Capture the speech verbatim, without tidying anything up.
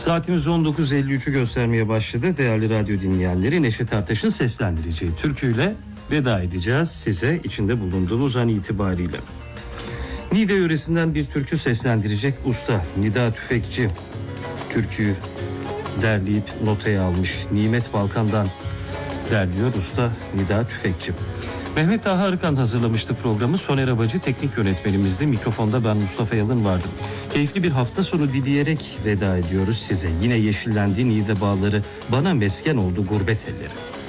Saatimiz on dokuz elli üçü göstermeye başladı. Değerli radyo dinleyenleri, Neşet Ertaş'ın seslendireceği türküyle veda edeceğiz size içinde bulunduğumuz an itibariyle. Niğde yöresinden bir türkü seslendirecek usta Nida Tüfekçi. Türküyü derleyip notaya almış. Nimet Balkan'dan derliyor usta Nida Tüfekçi. Mehmet Taha Arıkan hazırlamıştı programı. Soner Abacı teknik yönetmenimizdi. Mikrofonda ben Mustafa Yalın vardım. Keyifli bir hafta sonu dileyerek veda ediyoruz size. Yine yeşillendi Niğde bağları, bana mesken oldu gurbet elleri.